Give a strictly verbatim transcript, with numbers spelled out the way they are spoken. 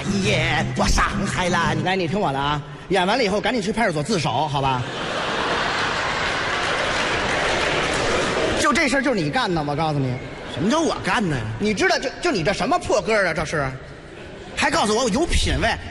一夜我上海蓝。 来，你听我的啊，演完了以后赶紧去派出所自首，好吧？就这事儿就是你干的，我告诉你。 什么叫我干的呀？ 你知道就就你这什么破歌啊？这是？ 还告诉我我有品位，